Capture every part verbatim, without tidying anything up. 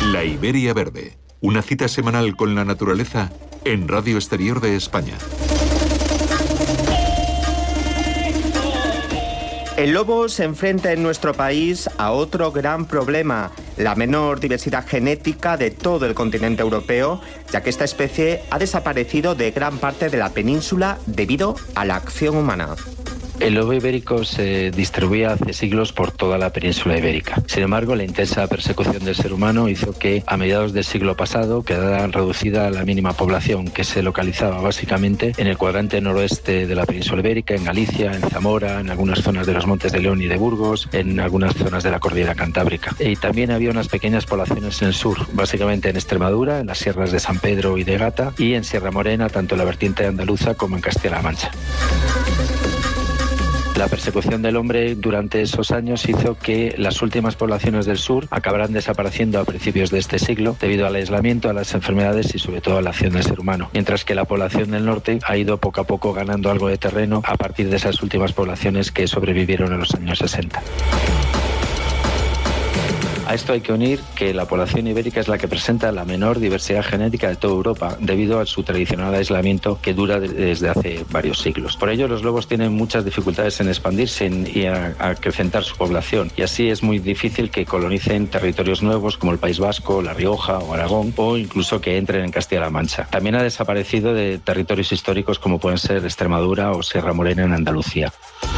La Iberia Verde, una cita semanal con la naturaleza en Radio Exterior de España. El lobo se enfrenta en nuestro país a otro gran problema, la menor diversidad genética de todo el continente europeo, ya que esta especie ha desaparecido de gran parte de la península debido a la acción humana. El lobo ibérico se distribuía hace siglos por toda la península ibérica. Sin embargo, la intensa persecución del ser humano hizo que a mediados del siglo pasado quedara reducida la mínima población, que se localizaba básicamente en el cuadrante noroeste de la península ibérica, en Galicia, en Zamora, en algunas zonas de los Montes de León y de Burgos, en algunas zonas de la cordillera Cantábrica. Y también había unas pequeñas poblaciones en el sur, básicamente en Extremadura, en las sierras de San Pedro y de Gata, y en Sierra Morena, tanto en la vertiente andaluza como en Castilla-La Mancha. La persecución del hombre durante esos años hizo que las últimas poblaciones del sur acabaran desapareciendo a principios de este siglo debido al aislamiento, a las enfermedades y sobre todo a la acción del ser humano, mientras que la población del norte ha ido poco a poco ganando algo de terreno a partir de esas últimas poblaciones que sobrevivieron en los años sesenta. A esto hay que unir que la población ibérica es la que presenta la menor diversidad genética de toda Europa, debido a su tradicional aislamiento que dura desde hace varios siglos. Por ello, los lobos tienen muchas dificultades en expandirse y a acrecentar su población, y así es muy difícil que colonicen territorios nuevos como el País Vasco, La Rioja o Aragón, o incluso que entren en Castilla-La Mancha. También ha desaparecido de territorios históricos como pueden ser Extremadura o Sierra Morena en Andalucía.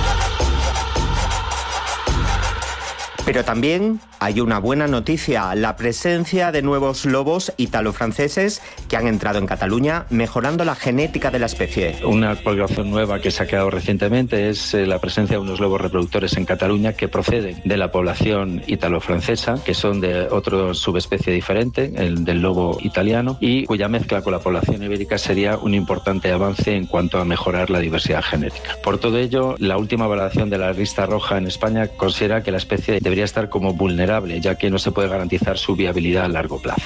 Pero también hay una buena noticia, la presencia de nuevos lobos italo-franceses que han entrado en Cataluña, mejorando la genética de la especie. Una población nueva que se ha creado recientemente es la presencia de unos lobos reproductores en Cataluña que proceden de la población italo-francesa, que son de otra subespecie diferente, el del lobo italiano, y cuya mezcla con la población ibérica sería un importante avance en cuanto a mejorar la diversidad genética. Por todo ello, la última valoración de la lista roja en España considera que la especie debería estar como vulnerable, ya que no se puede garantizar su viabilidad a largo plazo.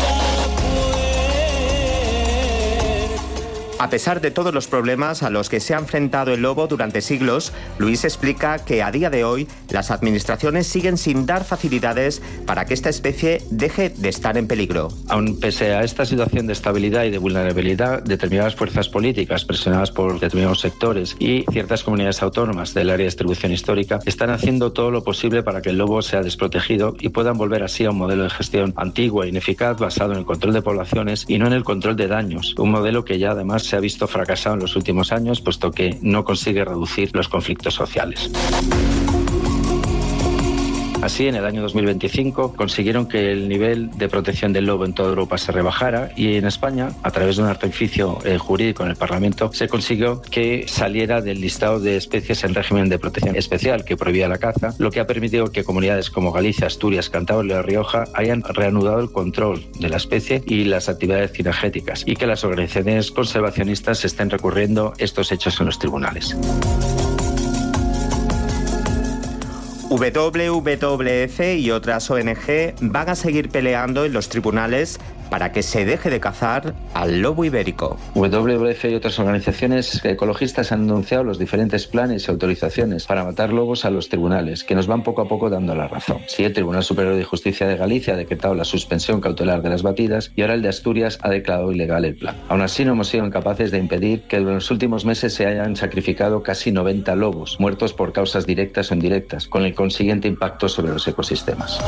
A pesar de todos los problemas a los que se ha enfrentado el lobo durante siglos, Luis explica que a día de hoy las administraciones siguen sin dar facilidades para que esta especie deje de estar en peligro. Aun pese a esta situación de estabilidad y de vulnerabilidad, determinadas fuerzas políticas presionadas por determinados sectores y ciertas comunidades autónomas del área de distribución histórica están haciendo todo lo posible para que el lobo sea desprotegido y puedan volver así a un modelo de gestión antiguo e ineficaz basado en el control de poblaciones y no en el control de daños, un modelo que ya además se ha visto fracasado en los últimos años, puesto que no consigue reducir los conflictos sociales. Así, en el año dos mil veinticinco consiguieron que el nivel de protección del lobo en toda Europa se rebajara, y en España, a través de un artificio eh, jurídico en el Parlamento, se consiguió que saliera del listado de especies en régimen de protección especial que prohibía la caza, lo que ha permitido que comunidades como Galicia, Asturias, Cantabria y La Rioja hayan reanudado el control de la especie y las actividades cinegéticas, y que las organizaciones conservacionistas estén recurriendo estos hechos en los tribunales. W W F y otras O N G van a seguir peleando en los tribunales para que se deje de cazar al lobo ibérico. W W F y otras organizaciones ecologistas han anunciado los diferentes planes y autorizaciones para matar lobos a los tribunales, que nos van poco a poco dando la razón. Sí, el Tribunal Superior de Justicia de Galicia ha decretado la suspensión cautelar de las batidas y ahora el de Asturias ha declarado ilegal el plan. Aún así, no hemos sido incapaces de impedir que en los últimos meses se hayan sacrificado casi noventa lobos, muertos por causas directas o indirectas, con el consiguiente impacto sobre los ecosistemas.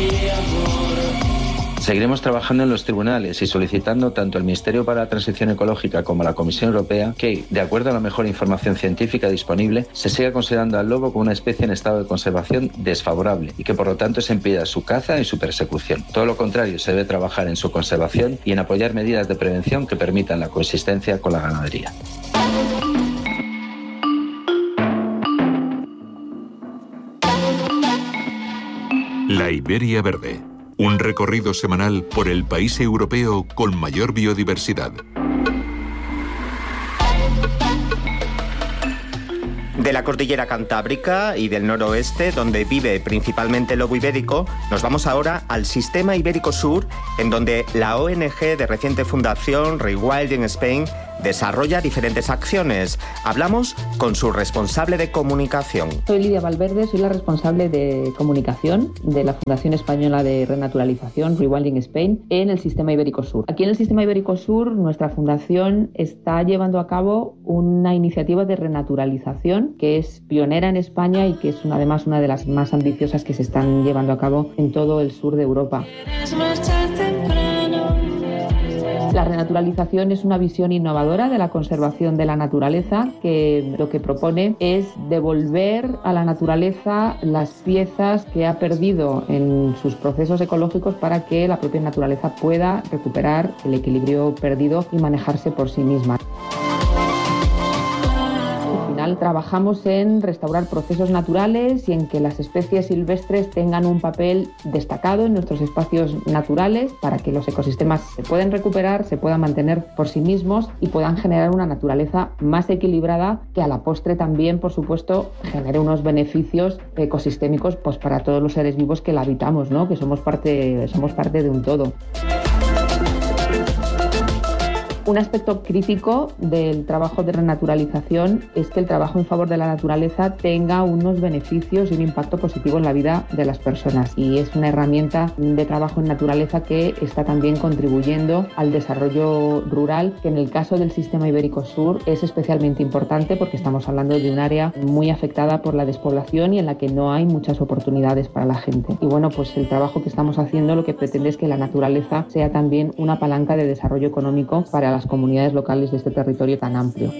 Seguiremos trabajando en los tribunales y solicitando tanto al Ministerio para la Transición Ecológica como a la Comisión Europea que, de acuerdo a la mejor información científica disponible, se siga considerando al lobo como una especie en estado de conservación desfavorable y que por lo tanto se impida su caza y su persecución. Todo lo contrario, se debe trabajar en su conservación y en apoyar medidas de prevención que permitan la coexistencia con la ganadería. La Iberia Verde. Un recorrido semanal por el país europeo con mayor biodiversidad. De la cordillera Cantábrica y del noroeste, donde vive principalmente el lobo ibérico, nos vamos ahora al sistema ibérico sur, en donde la O N G de reciente fundación, Rewilding Spain, desarrolla diferentes acciones. Hablamos con su responsable de comunicación. Soy Lidia Valverde, soy la responsable de comunicación de la Fundación Española de Renaturalización, Rewilding Spain, en el Sistema Ibérico Sur. Aquí en el Sistema Ibérico Sur, nuestra fundación está llevando a cabo una iniciativa de renaturalización que es pionera en España y que es una, además una de las más ambiciosas que se están llevando a cabo en todo el sur de Europa. La renaturalización es una visión innovadora de la conservación de la naturaleza que lo que propone es devolver a la naturaleza las piezas que ha perdido en sus procesos ecológicos para que la propia naturaleza pueda recuperar el equilibrio perdido y manejarse por sí misma. Trabajamos en restaurar procesos naturales y en que las especies silvestres tengan un papel destacado en nuestros espacios naturales para que los ecosistemas se puedan recuperar, se puedan mantener por sí mismos y puedan generar una naturaleza más equilibrada que a la postre también, por supuesto, genere unos beneficios ecosistémicos pues, para todos los seres vivos que la habitamos, ¿no? Que somos parte, somos parte de un todo. Un aspecto crítico del trabajo de renaturalización es que el trabajo en favor de la naturaleza tenga unos beneficios y un impacto positivo en la vida de las personas. Y es una herramienta de trabajo en naturaleza que está también contribuyendo al desarrollo rural, que en el caso del Sistema Ibérico Sur es especialmente importante porque estamos hablando de un área muy afectada por la despoblación y en la que no hay muchas oportunidades para la gente. Y bueno, pues el trabajo que estamos haciendo lo que pretende es que la naturaleza sea también una palanca de desarrollo económico para las comunidades locales de este territorio tan amplio.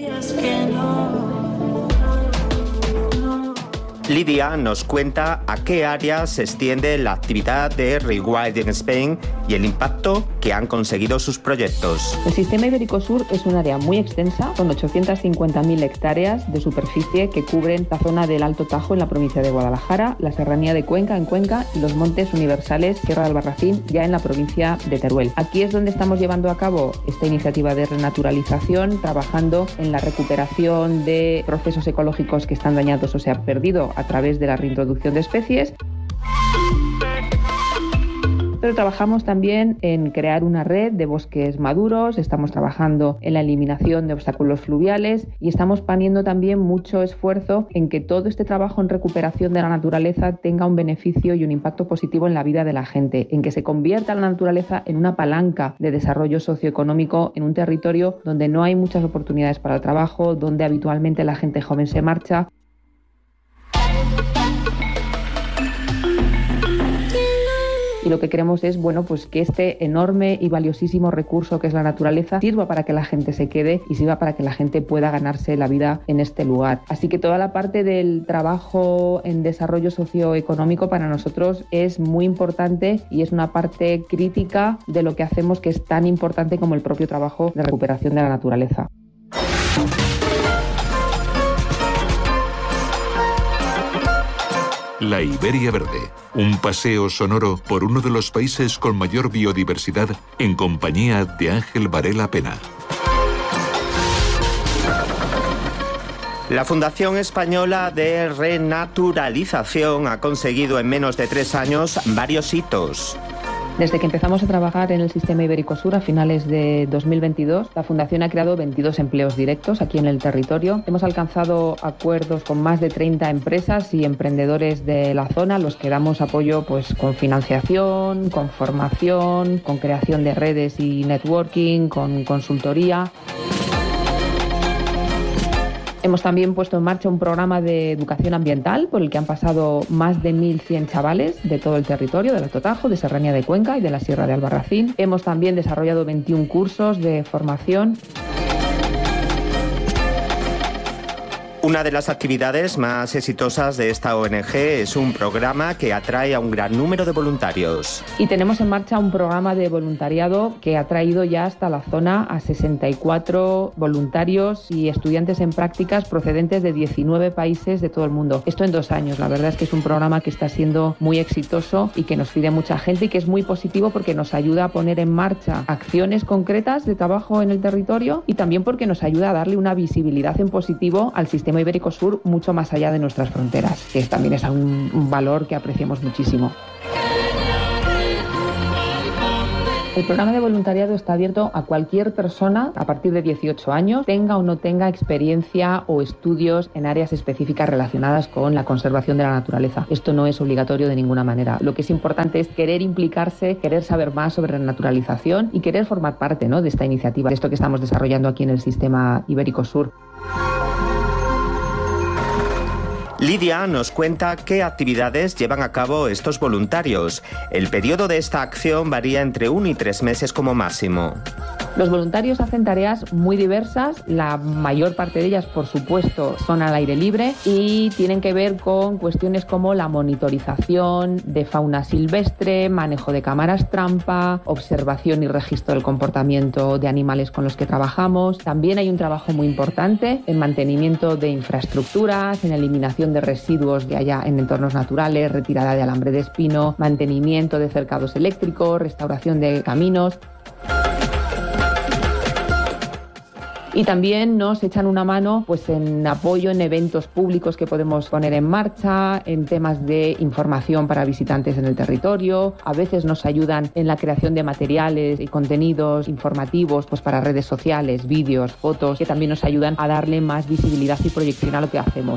Lidia nos cuenta a qué áreas se extiende la actividad de Rewilding Spain y el impacto que han conseguido sus proyectos. El Sistema Ibérico Sur es un área muy extensa, con ochocientas cincuenta mil hectáreas de superficie que cubren la zona del Alto Tajo en la provincia de Guadalajara, la serranía de Cuenca en Cuenca y los montes universales Sierra de Albarracín ya en la provincia de Teruel. Aquí es donde estamos llevando a cabo esta iniciativa de renaturalización, trabajando en la recuperación de procesos ecológicos que están dañados o se han perdido a través de la reintroducción de especies. Pero trabajamos también en crear una red de bosques maduros, estamos trabajando en la eliminación de obstáculos fluviales y estamos poniendo también mucho esfuerzo en que todo este trabajo en recuperación de la naturaleza tenga un beneficio y un impacto positivo en la vida de la gente, en que se convierta la naturaleza en una palanca de desarrollo socioeconómico en un territorio donde no hay muchas oportunidades para el trabajo, donde habitualmente la gente joven se marcha. Y lo que queremos es, bueno, pues que este enorme y valiosísimo recurso que es la naturaleza sirva para que la gente se quede y sirva para que la gente pueda ganarse la vida en este lugar. Así que toda la parte del trabajo en desarrollo socioeconómico para nosotros es muy importante y es una parte crítica de lo que hacemos que es tan importante como el propio trabajo de recuperación de la naturaleza. La Iberia Verde, un paseo sonoro por uno de los países con mayor biodiversidad en compañía de Ángel Varela Pena. La Fundación Española de Renaturalización ha conseguido en menos de tres años varios hitos. Desde que empezamos a trabajar en el Sistema Ibérico Sur a finales de dos mil veintidós, la Fundación ha creado veintidós empleos directos aquí en el territorio. Hemos alcanzado acuerdos con más de treinta empresas y emprendedores de la zona, a los que damos apoyo pues, con financiación, con formación, con creación de redes y networking, con consultoría. Hemos también puesto en marcha un programa de educación ambiental por el que han pasado más de mil cien chavales de todo el territorio, del Alto Tajo, de Serranía de Cuenca y de la Sierra de Albarracín. Hemos también desarrollado veintiún cursos de formación. Una de las actividades más exitosas de esta O N G es un programa que atrae a un gran número de voluntarios. Y tenemos en marcha un programa de voluntariado que ha traído ya hasta la zona a sesenta y cuatro voluntarios y estudiantes en prácticas procedentes de diecinueve países de todo el mundo. Esto en dos años. La verdad es que es un programa que está siendo muy exitoso y que nos pide mucha gente y que es muy positivo porque nos ayuda a poner en marcha acciones concretas de trabajo en el territorio y también porque nos ayuda a darle una visibilidad en positivo al sistema Ibérico Sur mucho más allá de nuestras fronteras, que también es un, un valor que apreciamos muchísimo. El programa de voluntariado está abierto a cualquier persona a partir de dieciocho años, tenga o no tenga experiencia o estudios en áreas específicas relacionadas con la conservación de la naturaleza. Esto no es obligatorio de ninguna manera. Lo que es importante es querer implicarse, querer saber más sobre renaturalización y querer formar parte, ¿no?, de esta iniciativa, de esto que estamos desarrollando aquí en el Sistema Ibérico Sur. Lidia nos cuenta qué actividades llevan a cabo estos voluntarios. El periodo de esta acción varía entre uno y tres meses como máximo. Los voluntarios hacen tareas muy diversas, la mayor parte de ellas, por supuesto, son al aire libre y tienen que ver con cuestiones como la monitorización de fauna silvestre, manejo de cámaras trampa, observación y registro del comportamiento de animales con los que trabajamos. También hay un trabajo muy importante en mantenimiento de infraestructuras, en eliminación de residuos de allá en entornos naturales, retirada de alambre de espino, mantenimiento de cercados eléctricos, restauración de caminos. Y también nos echan una mano pues en apoyo en eventos públicos que podemos poner en marcha, en temas de información para visitantes en el territorio. A veces nos ayudan en la creación de materiales y contenidos informativos pues para redes sociales, vídeos, fotos, que también nos ayudan a darle más visibilidad y proyección a lo que hacemos.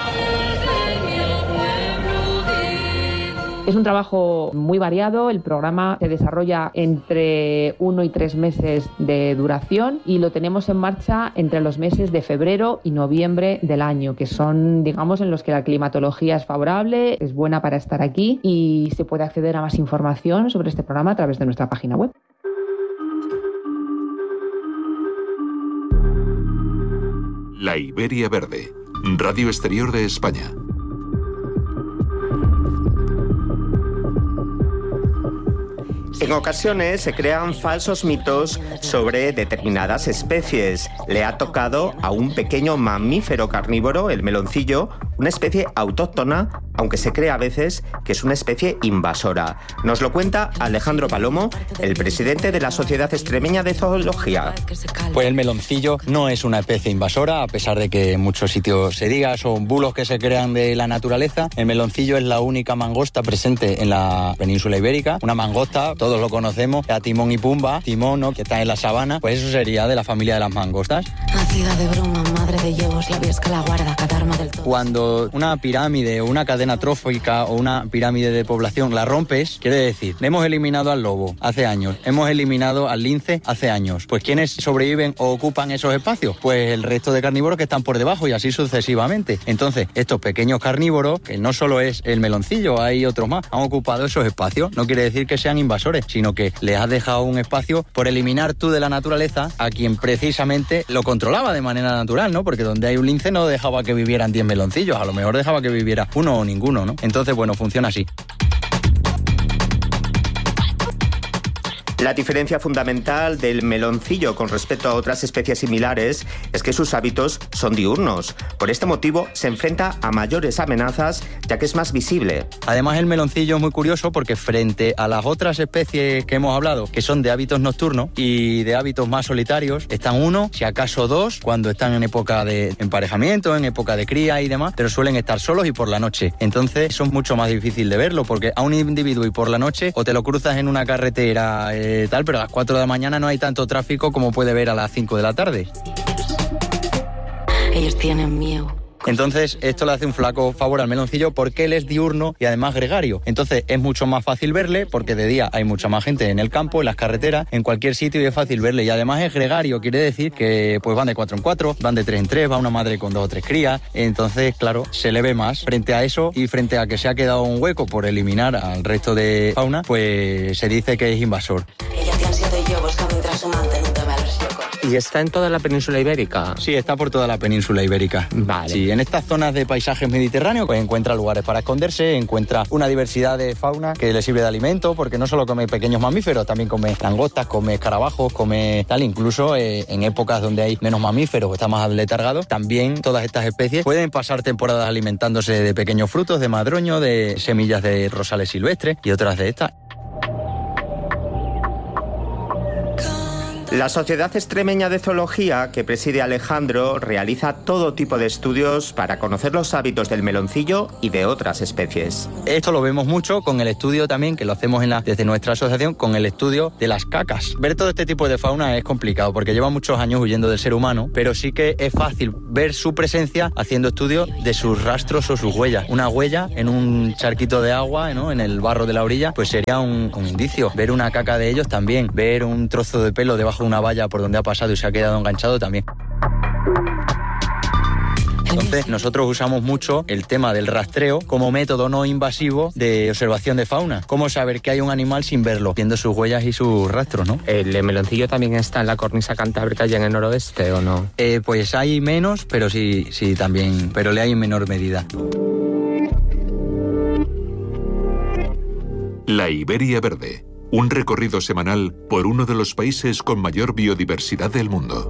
Es un trabajo muy variado, el programa se desarrolla entre uno y tres meses de duración y lo tenemos en marcha entre los meses de febrero y noviembre del año, que son, digamos, en los que la climatología es favorable, es buena para estar aquí y se puede acceder a más información sobre este programa a través de nuestra página web. La Iberia Verde, Radio Exterior de España. En ocasiones se crean falsos mitos sobre determinadas especies. Le ha tocado a un pequeño mamífero carnívoro, el meloncillo, una especie autóctona, aunque se cree a veces que es una especie invasora. Nos lo cuenta Alejandro Palomo, el presidente de la Sociedad Extremeña de Zoología. Pues el meloncillo no es una especie invasora, a pesar de que en muchos sitios se diga, son bulos que se crean de la naturaleza. El meloncillo es la única mangosta presente en la península ibérica, una mangosta, todos lo conocemos, a Timón y Pumba, Timón, ¿no?, que está en la sabana, pues eso sería de la familia de las mangostas. Nacida de bruma, madre de llevos, la viesca la guarda, catarma del todo. Cuando una pirámide o una cadena trófica o una pirámide de población la rompes, quiere decir, hemos eliminado al lobo hace años, hemos eliminado al lince hace años. Pues ¿quiénes sobreviven o ocupan esos espacios? Pues el resto de carnívoros que están por debajo y así sucesivamente. Entonces, estos pequeños carnívoros, que no solo es el meloncillo, hay otros más, han ocupado esos espacios. No quiere decir que sean invasores, sino que les has dejado un espacio por eliminar tú de la naturaleza a quien precisamente lo controlaba de manera natural, ¿no? Porque donde hay un lince no dejaba que vivieran diez meloncillos, a lo mejor dejaba que viviera uno o ninguno, ¿no? Entonces, bueno, funciona así. La diferencia fundamental del meloncillo con respecto a otras especies similares es que sus hábitos son diurnos. Por este motivo se enfrenta a mayores amenazas, ya que es más visible. Además, el meloncillo es muy curioso porque frente a las otras especies que hemos hablado, que son de hábitos nocturnos y de hábitos más solitarios, están uno, si acaso dos, cuando están en época de emparejamiento, en época de cría y demás, pero suelen estar solos y por la noche. Entonces, eso es mucho más difícil de verlo porque a un individuo y por la noche o te lo cruzas en una carretera eh, tal, pero a las cuatro de la mañana no hay tanto tráfico como puede ver a las cinco de la tarde. Ellos tienen miedo. Entonces, esto le hace un flaco favor al meloncillo porque él es diurno y además gregario. Entonces, es mucho más fácil verle porque de día hay mucha más gente en el campo, en las carreteras, en cualquier sitio y es fácil verle. Y además es gregario, quiere decir que pues van de cuatro en cuatro, van de tres en tres, va una madre con dos o tres crías. Entonces, claro, se le ve más. Frente a eso y frente a que se ha quedado un hueco por eliminar al resto de fauna, pues se dice que es invasor. Ella tiene siete llevos que mientras su mante no te ve los yocos. ¿Y está en toda la península ibérica? Sí, está por toda la península ibérica. Vale. Sí, en estas zonas de paisajes mediterráneos pues encuentra lugares para esconderse, encuentra una diversidad de fauna que le sirve de alimento, porque no solo come pequeños mamíferos, también come langostas, come escarabajos, come tal, incluso eh, en épocas donde hay menos mamíferos o está más aletargado, también todas estas especies pueden pasar temporadas alimentándose de pequeños frutos, de madroño, de semillas de rosales silvestres y otras de estas. La Sociedad Extremeña de Zoología, que preside Alejandro, realiza todo tipo de estudios para conocer los hábitos del meloncillo y de otras especies. Esto lo vemos mucho con el estudio también, que lo hacemos en la, desde nuestra asociación, con el estudio de las cacas. Ver todo este tipo de fauna es complicado porque lleva muchos años huyendo del ser humano, pero sí que es fácil ver su presencia haciendo estudios de sus rastros o sus huellas. Una huella en un charquito de agua, ¿no?, en el barro de la orilla, pues sería un, un indicio. Ver una caca de ellos también. Ver un trozo de pelo debajo de una valla por donde ha pasado y se ha quedado enganchado también. Entonces, nosotros usamos mucho el tema del rastreo como método no invasivo de observación de fauna. ¿Cómo saber que hay un animal sin verlo, viendo sus huellas y sus rastros, no? ¿El meloncillo también está en la cornisa cantábrica y en el noroeste o no? Eh, pues hay menos, pero sí, sí también, pero le hay en menor medida. La Iberia Verde, un recorrido semanal por uno de los países con mayor biodiversidad del mundo.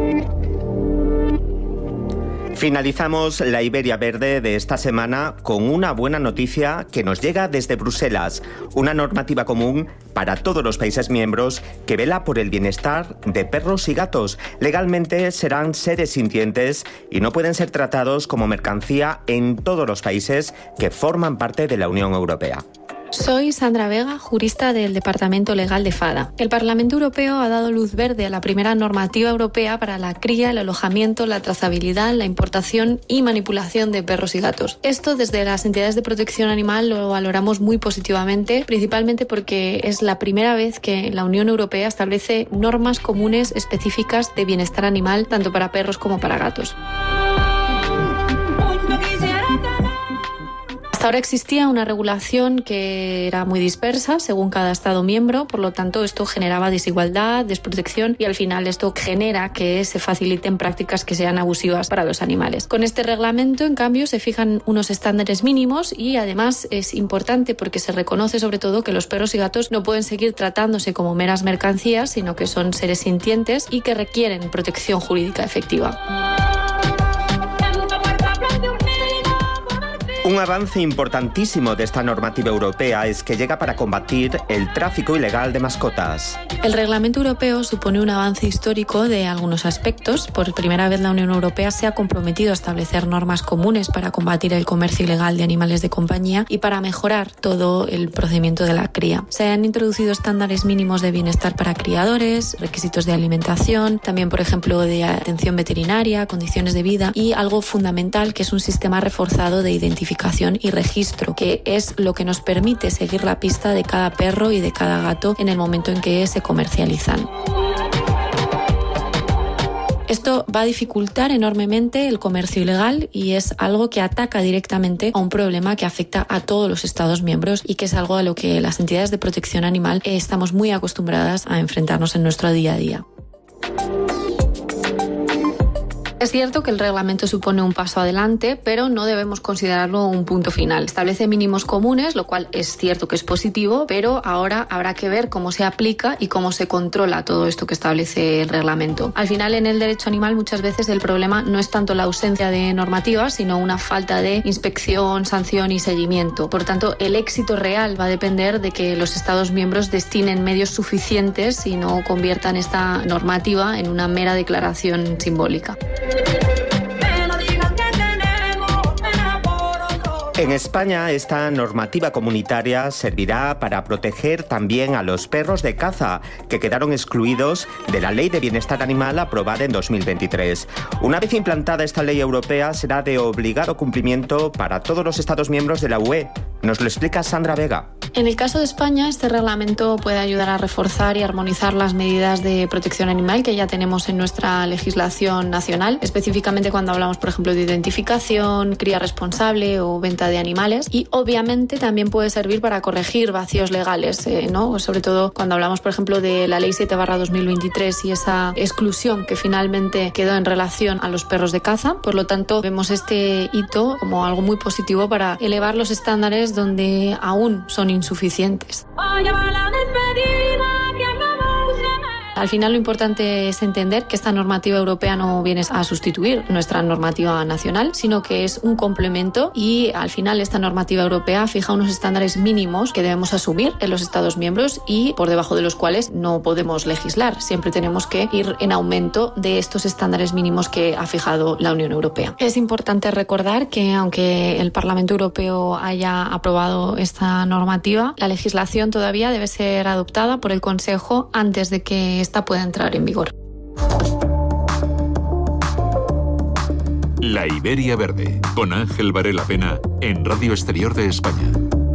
Finalizamos la Iberia Verde de esta semana con una buena noticia que nos llega desde Bruselas, una normativa común para todos los países miembros que vela por el bienestar de perros y gatos. Legalmente serán seres sintientes y no pueden ser tratados como mercancía en todos los países que forman parte de la Unión Europea. Soy Sandra Vega, jurista del Departamento Legal de FADA. El Parlamento Europeo ha dado luz verde a la primera normativa europea para la cría, el alojamiento, la trazabilidad, la importación y manipulación de perros y gatos. Esto desde las entidades de protección animal lo valoramos muy positivamente, principalmente porque es la primera vez que la Unión Europea establece normas comunes específicas de bienestar animal, tanto para perros como para gatos. Hasta ahora existía una regulación que era muy dispersa según cada Estado miembro, por lo tanto esto generaba desigualdad, desprotección y al final esto genera que se faciliten prácticas que sean abusivas para los animales. Con este reglamento, en cambio, se fijan unos estándares mínimos y además es importante porque se reconoce sobre todo que los perros y gatos no pueden seguir tratándose como meras mercancías, sino que son seres sintientes y que requieren protección jurídica efectiva. Un avance importantísimo de esta normativa europea es que llega para combatir el tráfico ilegal de mascotas. El Reglamento Europeo supone un avance histórico de algunos aspectos. Por primera vez la Unión Europea se ha comprometido a establecer normas comunes para combatir el comercio ilegal de animales de compañía y para mejorar todo el procedimiento de la cría. Se han introducido estándares mínimos de bienestar para criadores, requisitos de alimentación, también por ejemplo de atención veterinaria, condiciones de vida y algo fundamental que es un sistema reforzado de identificación y registro, que es lo que nos permite seguir la pista de cada perro y de cada gato en el momento en que se comercializan. Esto va a dificultar enormemente el comercio ilegal y es algo que ataca directamente a un problema que afecta a todos los Estados miembros y que es algo a lo que las entidades de protección animal estamos muy acostumbradas a enfrentarnos en nuestro día a día. Es cierto que el reglamento supone un paso adelante, pero no debemos considerarlo un punto final. Establece mínimos comunes, lo cual es cierto que es positivo, pero ahora habrá que ver cómo se aplica y cómo se controla todo esto que establece el reglamento. Al final, en el derecho animal muchas veces el problema no es tanto la ausencia de normativas, sino una falta de inspección, sanción y seguimiento. Por tanto, el éxito real va a depender de que los Estados miembros destinen medios suficientes y no conviertan esta normativa en una mera declaración simbólica. En España, esta normativa comunitaria servirá para proteger también a los perros de caza, que quedaron excluidos de la Ley de Bienestar Animal aprobada en dos mil veintitrés. Una vez implantada esta ley europea, será de obligado cumplimiento para todos los Estados miembros de la U E. Nos lo explica Sandra Vega. En el caso de España, este reglamento puede ayudar a reforzar y armonizar las medidas de protección animal que ya tenemos en nuestra legislación nacional, específicamente cuando hablamos, por ejemplo, de identificación, cría responsable o venta de animales, y obviamente también puede servir para corregir vacíos legales, eh, ¿no? Sobre todo cuando hablamos, por ejemplo, de la Ley siete barra dos mil veintitrés y esa exclusión que finalmente quedó en relación a los perros de caza. Por lo tanto, vemos este hito como algo muy positivo para elevar los estándares donde aún son insuficientes. Al final lo importante es entender que esta normativa europea no viene a sustituir nuestra normativa nacional, sino que es un complemento y al final esta normativa europea fija unos estándares mínimos que debemos asumir en los Estados miembros y por debajo de los cuales no podemos legislar. Siempre tenemos que ir en aumento de estos estándares mínimos que ha fijado la Unión Europea. Es importante recordar que aunque el Parlamento Europeo haya aprobado esta normativa, la legislación todavía debe ser adoptada por el Consejo antes de que esta pueda entrar en vigor. La Iberia Verde, con Ángel Varela Pena, en Radio Exterior de España.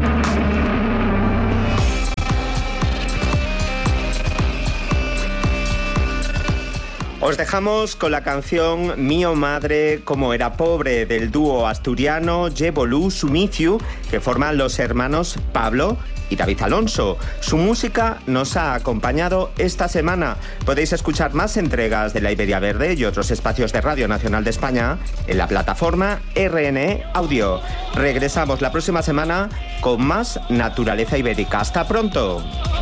Os dejamos con la canción Mío Madre, como era pobre, del dúo asturiano Jebolu Sumicio, que forman los hermanos Pablo y David Alonso. Su música nos ha acompañado esta semana. Podéis escuchar más entregas de La Iberia Verde y otros espacios de Radio Nacional de España en la plataforma R N E Audio. Regresamos la próxima semana con más Naturaleza Ibérica. ¡Hasta pronto!